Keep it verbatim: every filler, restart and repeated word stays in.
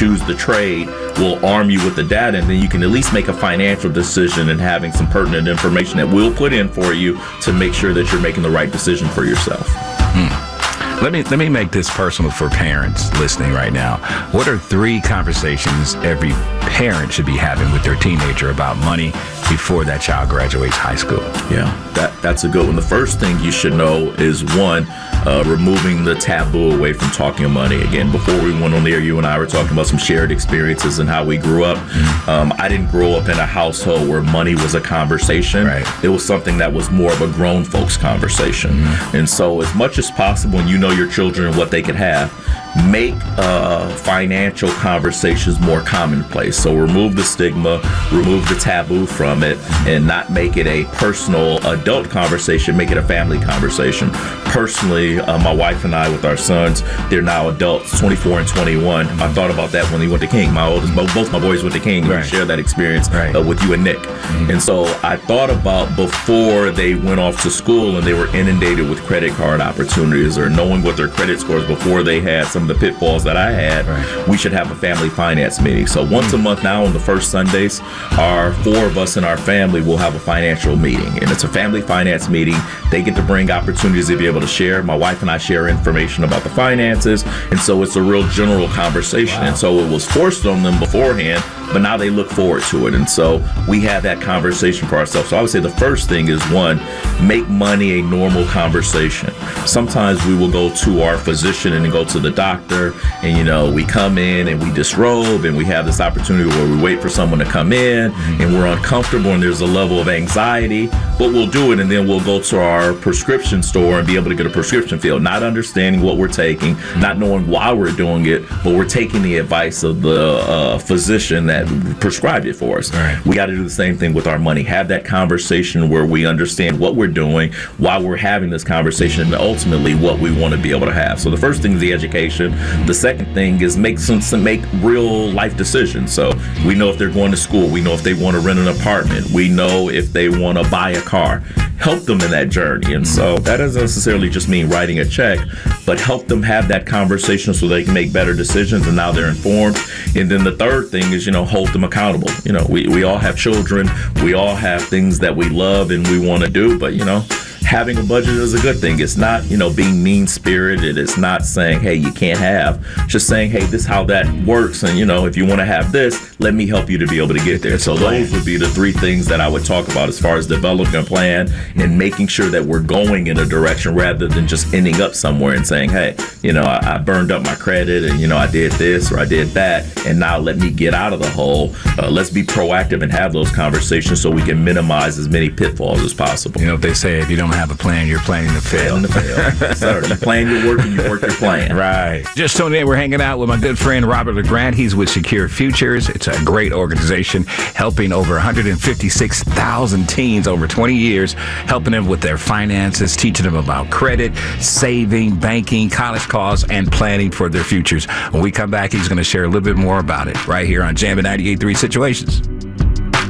choose the trade will arm you with the data, and then you can at least make a financial decision and having some pertinent information that we'll put in for you to make sure that you're making the right decision for yourself. Hmm. Let me let me make this personal for parents listening right now. What are three conversations every parent should be having with their teenager about money before that child graduates high school? Yeah, that that's a good one. The first thing you should know is, one, uh, removing the taboo away from talking money. Again, before we went on there, you and I were talking about some shared experiences and how we grew up. Mm-hmm. Um, I didn't grow up in a household where money was a conversation. Right. It was something that was more of a grown folks conversation. Mm-hmm. And so as much as possible, when you know your children and what they could have, make uh, financial conversations more commonplace. So remove the stigma, remove the taboo from it, and not make it a personal adult conversation, make it a family conversation. Personally, uh, my wife and I with our sons, they're now adults, twenty-four and twenty-one. Mm-hmm. I thought about that when they went to King. My oldest, both my boys went to King. Right. We shared that experience right. uh, with you and Nick. Mm-hmm. And so I thought about before they went off to school and they were inundated with credit card opportunities or knowing what their credit scores before they had some of the pitfalls that I had, right. we should have a family finance meeting. So once a month now on the first Sundays, our four of us in our family will have a financial meeting. And it's a family finance meeting. They get to bring opportunities to be able to share. My wife and I share information about the finances. And so it's a real general conversation. Wow. And so it was forced on them beforehand, but now they look forward to it. And so we have that conversation for ourselves. So I would say the first thing is, one, make money a normal conversation. Sometimes we will go to our physician and go to the doctor, and, you know, we come in and we disrobe and we have this opportunity where we wait for someone to come in and we're uncomfortable and there's a level of anxiety, but we'll do it, and then we'll go to our prescription store and be able to get a prescription filled, not understanding what we're taking, not knowing why we're doing it, but we're taking the advice of the uh, physician that prescribed it for us. Right. We got to do the same thing with our money. Have that conversation where we understand what we're doing, why we're having this conversation, and ultimately what we want to be able to have. So the first thing is the education. The second thing is make some, some make real life decisions. So we know if they're going to school, we know if they want to rent an apartment, we know if they want to buy a car. Help them in that journey. And so that doesn't necessarily just mean writing a check, but help them have that conversation so they can make better decisions, and now they're informed. And then the third thing is, you know, hold them accountable. You know, we, we all have children, we all have things that we love and we want to do, but, you know, having a budget is a good thing. It's not, you know, being mean-spirited. It's not saying, hey, you can't have. Just saying, hey, this is how that works. And, you know, if you want to have this, let me help you to be able to get there. So those would be the three things that I would talk about as far as developing a plan and making sure that we're going in a direction rather than just ending up somewhere and saying, hey, you know, I, I burned up my credit and, you know, I did this or I did that, and now let me get out of the hole. Uh, let's be proactive and have those conversations so we can minimize as many pitfalls as possible. You know, they say if you don't have a plan, you're planning to fail. Planning to fail. Sir, you plan your work and you work your plan. Right. Just so today, we're hanging out with my good friend Robert LeGrand. He's with Secure Futures. It's a great organization helping over one hundred fifty-six thousand teens over twenty years, helping them with their finances, teaching them about credit, saving, banking, college costs, and planning for their futures. When we come back, he's going to share a little bit more about it right here on Jammin' ninety-eight point three Situations.